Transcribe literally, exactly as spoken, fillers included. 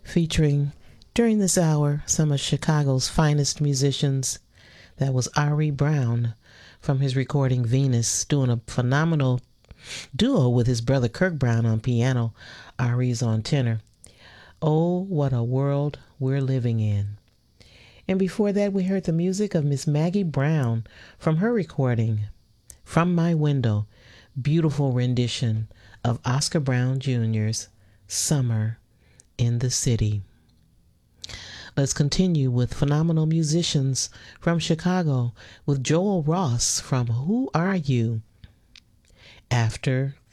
featuring during this hour some of Chicago's finest musicians. That was Ari Brown from his recording Venus, doing a phenomenal duo with his brother Kirk Brown on piano. Ari's on tenor. Oh, what a world we're living in. And before that, we heard the music of Miss Maggie Brown from her recording, From My Window, beautiful rendition of Oscar Brown Junior's Summer in the City. Let's continue with phenomenal musicians from Chicago with Joel Ross from Who Are You? After